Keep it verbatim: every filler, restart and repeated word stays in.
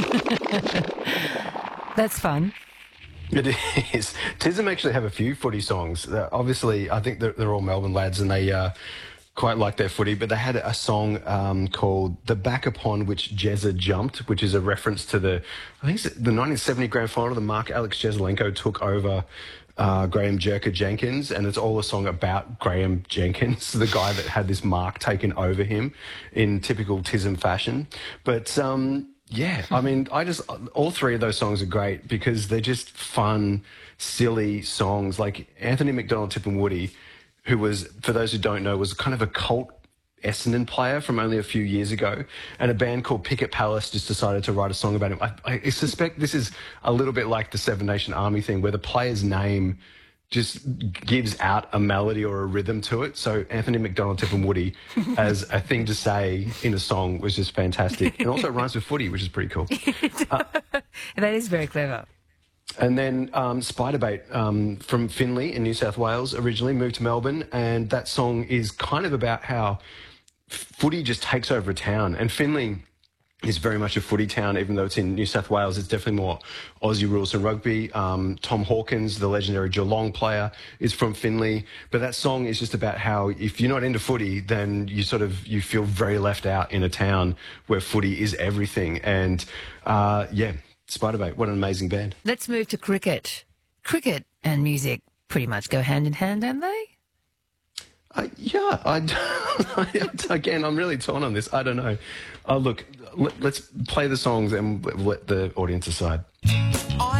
That's fun. It is. Tism actually have a few footy songs. Uh, obviously, I think they're, they're all Melbourne lads and they uh, quite like their footy, but they had a song um, called The Back Upon Which Jezza Jumped, which is a reference to the, I think it's the nineteen seventy grand final, the Mark Alex Jesaulenko took over uh, Graham Jerker Jenkins, and it's all a song about Graham Jenkins, the guy that had this mark taken over him in typical Tism fashion. But... Um, Yeah, I mean, I just, all three of those songs are great because they're just fun, silly songs. Like Anthony McDonald, Tip and Woody, who was, for those who don't know, was kind of a cult Essendon player from only a few years ago. And a band called Picket Palace just decided to write a song about him. I, I suspect this is a little bit like the Seven Nation Army thing where the player's name just gives out a melody or a rhythm to it. So Anthony McDonald, Tip and Woody as a thing to say in a song was just fantastic. And also it rhymes with footy, which is pretty cool. Uh, That is very clever. and then um, Spiderbait um, from Finley in New South Wales originally moved to Melbourne, and that song is kind of about how footy just takes over a town. And Finley is very much a footy town, even though it's in New South Wales. It's definitely more Aussie rules than rugby. Um, Tom Hawkins, the legendary Geelong player, is from Finley. But that song is just about how if you're not into footy, then you sort of, you feel very left out in a town where footy is everything. And uh, yeah, Spiderbait, what an amazing band. Let's move to cricket. Cricket and music pretty much go hand in hand, don't they? Uh, yeah, I, again, I'm really torn on this. I don't know. Uh, look, let, let's play the songs and let the audience decide.